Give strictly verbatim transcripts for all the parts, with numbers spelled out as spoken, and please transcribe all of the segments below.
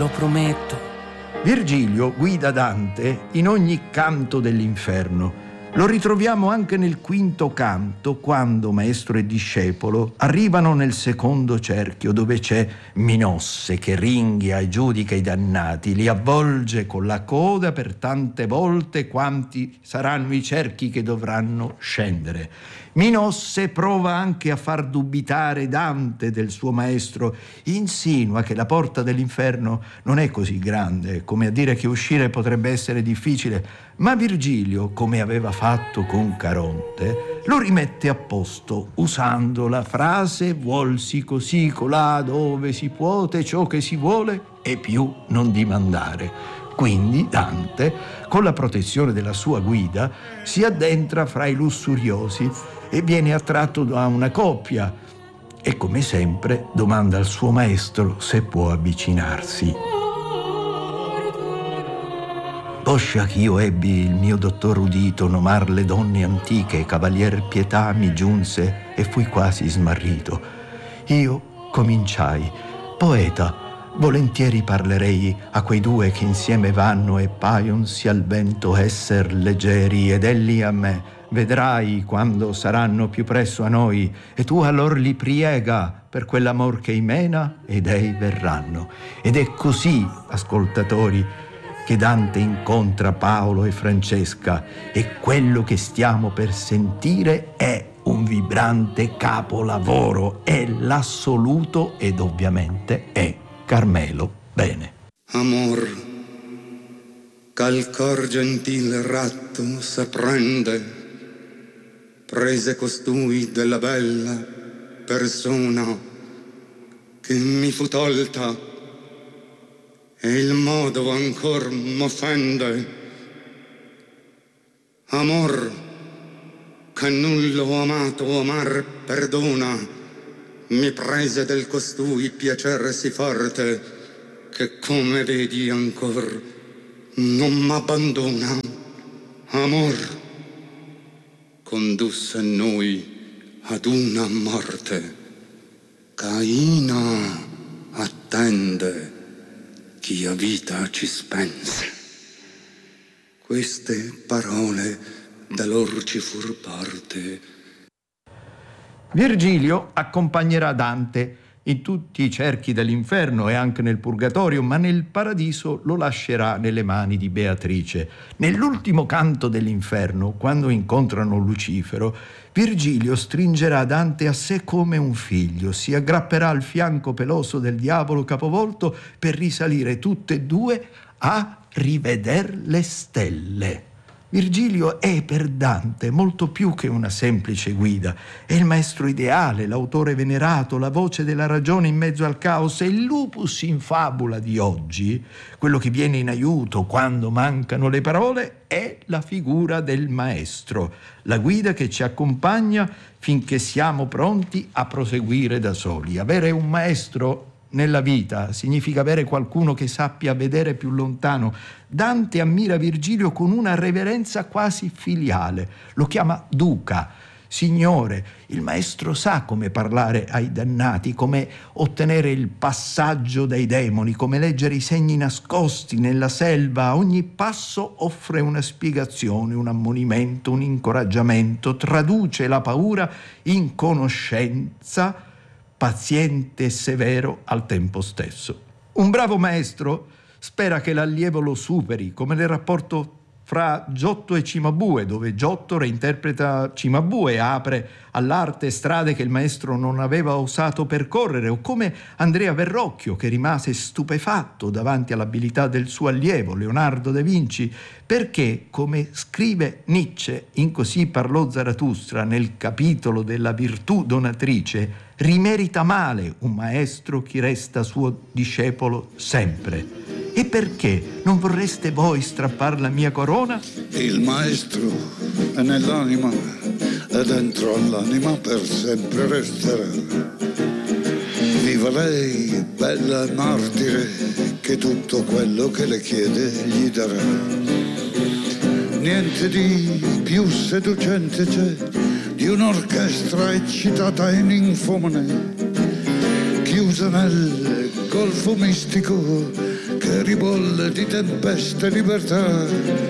lo prometto. Virgilio guida Dante in ogni canto dell'inferno. Lo ritroviamo anche nel quinto canto, quando maestro e discepolo arrivano nel secondo cerchio, dove c'è Minosse che ringhia e giudica i dannati, li avvolge con la coda per tante volte quanti saranno i cerchi che dovranno scendere. Minosse prova anche a far dubitare Dante del suo maestro, insinua che la porta dell'inferno non è così grande, come a dire che uscire potrebbe essere difficile, ma Virgilio, come aveva fatto con Caronte, lo rimette a posto usando la frase «Vuolsi così colà dove si puote ciò che si vuole e più non dimandare». Quindi Dante, con la protezione della sua guida, si addentra fra i lussuriosi e viene attratto da una coppia e, come sempre, domanda al suo maestro se può avvicinarsi. Poscia ch'io ebbi il mio dottor udito nomar le donne antiche, cavalier pietà mi giunse e fui quasi smarrito. Io cominciai: poeta, volentieri parlerei a quei due che insieme vanno e paionsi al vento esser leggeri, ed elli a me. Vedrai quando saranno più presso a noi, e tu allor li priega per quell'amor che imena, ed ei verranno. Ed è così, ascoltatori, che Dante incontra Paolo e Francesca, e quello che stiamo per sentire è un vibrante capolavoro, è l'assoluto ed ovviamente è Carmelo Bene. Amor, ch'al cor gentil ratto s'apprende, prese costui della bella persona che mi fu tolta, e il modo ancor m'offende. Amor, che nullo amato amar perdona, mi prese del costui piacere sì forte, che come vedi ancor non m'abbandona. Amor, condusse noi ad una morte. Caina attende chi a vita ci spense. Queste parole da lor ci fur parte. Virgilio accompagnerà Dante in tutti i cerchi dell'inferno e anche nel purgatorio, ma nel paradiso lo lascerà nelle mani di Beatrice. Nell'ultimo canto dell'inferno, quando incontrano Lucifero, Virgilio stringerà Dante a sé come un figlio, si aggrapperà al fianco peloso del diavolo capovolto per risalire tutte e due a riveder le stelle. Virgilio è per Dante molto più che una semplice guida. È il maestro ideale, l'autore venerato, la voce della ragione in mezzo al caos. E il lupus in fabula di oggi, quello che viene in aiuto quando mancano le parole, è la figura del maestro, la guida che ci accompagna finché siamo pronti a proseguire da soli. Avere un maestro nella vita significa avere qualcuno che sappia vedere più lontano. Dante ammira Virgilio con una reverenza quasi filiale, lo chiama duca, signore. Il maestro sa come parlare ai dannati, come ottenere il passaggio dai demoni, come leggere i segni nascosti nella selva. A ogni passo offre una spiegazione, un ammonimento, un incoraggiamento, traduce la paura in conoscenza, paziente e severo al tempo stesso. Un bravo maestro spera che l'allievo lo superi, come nel rapporto fra Giotto e Cimabue, dove Giotto reinterpreta Cimabue e apre all'arte strade che il maestro non aveva osato percorrere, o come Andrea Verrocchio, che rimase stupefatto davanti all'abilità del suo allievo Leonardo da Vinci, perché, come scrive Nietzsche in Così parlò Zarathustra nel capitolo della virtù donatrice, rimerita male un maestro chi resta suo discepolo sempre. E perché non vorreste voi strappar la mia corona? Il maestro è nell'anima e dentro all'anima per sempre resterà. Viva lei, bella martire, che tutto quello che le chiede gli darà. Niente di più seducente c'è di un'orchestra eccitata e ninfomane, chiusa nel golfo mistico che ribolle di tempesta e libertà,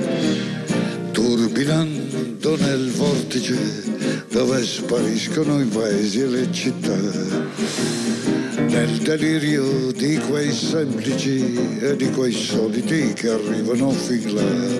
turbinando nel vortice dove spariscono i paesi e le città, nel delirio di quei semplici e di quei soliti che arrivano fin là.